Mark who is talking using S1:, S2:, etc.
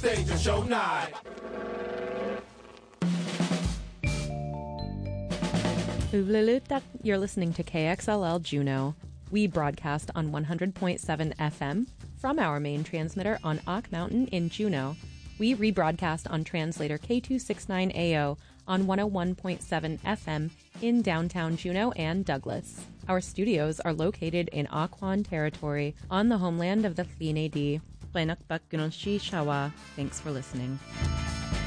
S1: stage of show night.
S2: Uvlulutak, you're listening to KXLL Juneau. We broadcast on 100.7 FM from our main transmitter on Ock Mountain in Juneau. We rebroadcast on translator K269AO on 101.7 FM in downtown Juneau and Douglas. Our studios are located in Aquan Territory on the homeland of the Tlin-A-Di. Thanks for listening.